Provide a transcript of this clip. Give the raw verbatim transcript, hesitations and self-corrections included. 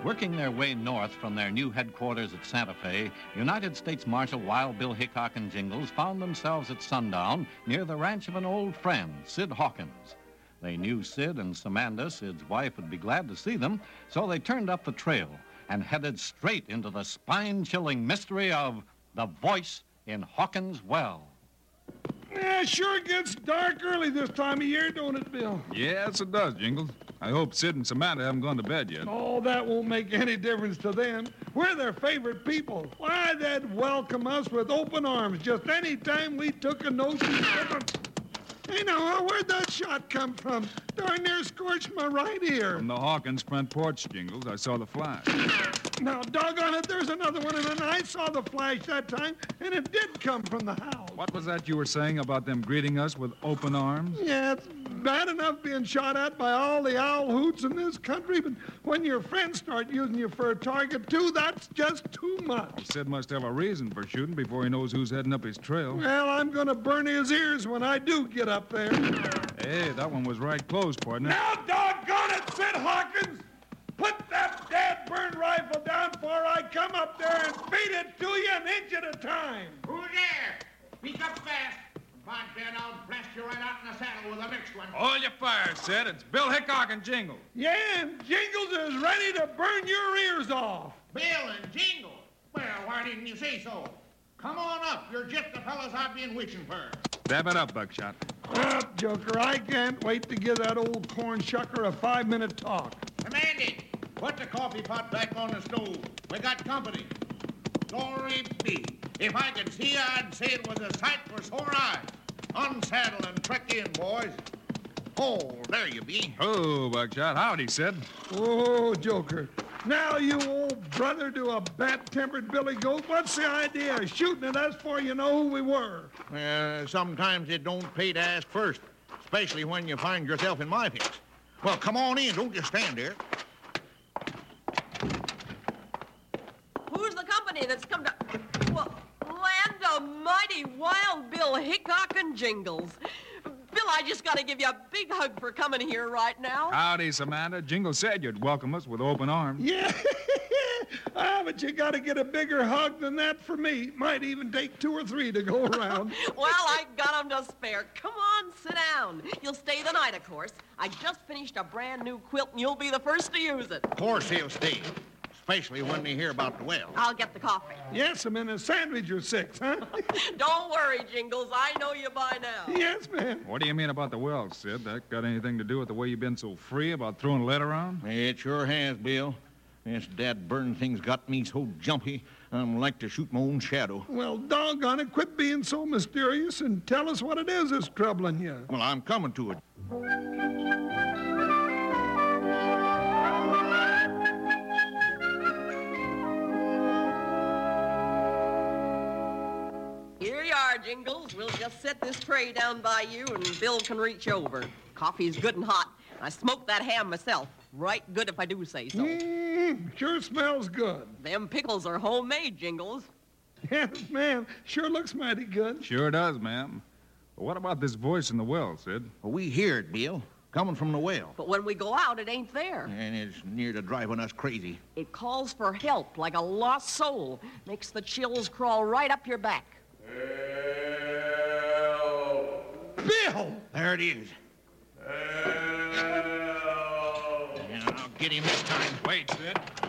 Working their way north from their new headquarters at Santa Fe, United States Marshal Wild Bill Hickok and Jingles found themselves at sundown near the ranch of an old friend, Sid Hawkins. They knew Sid and Samantha, Sid's wife, would be glad to see them, so they turned up the trail and headed straight into the spine-chilling mystery of the voice in Hawkins' Well. Yeah, sure gets dark early this time of year, don't it, Bill? Yes, it does, Jingles. I hope Sid and Samantha haven't gone to bed yet. Oh, that won't make any difference to them. We're their favorite people. Why, they'd welcome us with open arms just any time we took a notion. Hey, now, where'd that shot come from? Darn near scorched my right ear. From the Hawkins front porch, Jingles. I saw the flash. Now, doggone it, there's another one, and I saw the flash that time, and it did come from the house. What was that you were saying about them greeting us with open arms? Yeah, it's bad enough being shot at by all the owl hoots in this country, but when your friends start using you for a target, too, that's just too much. Well, Sid must have a reason for shooting before he knows who's heading up his trail. Well, I'm going to burn his ears when I do get up there. Hey, that one was right close, partner. Now, doggone it, Sid Hawkins! Put that dad burned rifle down before I come up there and feed it to you an inch at a time. Who's there? Speak up fast. By then, I'll blast you right out in the saddle with the next one. Hold your fire, Sid. It's Bill Hickok and Jingles. Yeah, and Jingles is ready to burn your ears off. Bill and Jingles? Well, why didn't you say so? Come on up. You're just the fellas I've been wishing for. Step it up, Buckshot. Up, Joker. I can't wait to give that old corn shucker a five-minute talk. Commandant, put the coffee pot back on the stove. We got company. Glory be. If I could see, I'd say it was a sight for sore eyes. Unsaddle and trek in, boys. Oh, there you be. Oh, Buckshot. Howdy, Sid. Oh, Joker. Now, you old brother to a bad-tempered billy goat, what's the idea of shooting at us before you know who we were? Uh, sometimes it don't pay to ask first, especially when you find yourself in my fix. Well, come on in. Don't just stand there. Who's the company that's come to... Well, land almighty, Wild Bill Hickok and Jingles. Bill, I just got to give you a big hug for coming here right now. Howdy, Samantha. Jingles said you'd welcome us with open arms. Yeah, ah, but you got to get a bigger hug than that for me. Might even take two or three to go around. Well, I got 'em to spare. Come on, sit down. You'll stay the night, of course. I just finished a brand new quilt, and you'll be the first to use it. Of course he'll stay, especially when they hear about the well. I'll get the coffee. Yes, I'm in a sandwich or six, huh? Don't worry, Jingles. I know you by now. Yes, ma'am. What do you mean about the well, Sid? That got anything to do with the way you've been so free about throwing lead around? It sure has, Bill. This dad-burn thing's got me so jumpy, I'm like to shoot my own shadow. Well, doggone it, quit being so mysterious and tell us what it is that's troubling you. Well, I'm coming to it. Here you are, Jingles. We'll just set this tray down by you, and Bill can reach over. Coffee's good and hot. I smoked that ham myself. Right good if I do say so. Mmm, sure smells good. Them pickles are homemade, Jingles. Yes, ma'am. Sure looks mighty good. Sure does, ma'am. But what about this voice in the well, Sid? Well, we hear it, Bill, coming from the well. But when we go out, it ain't there. And it's near to driving us crazy. It calls for help like a lost soul. Makes the chills crawl right up your back. Help! Bill! There it is. Help! Yeah, I'll get him this time. Wait, Sid.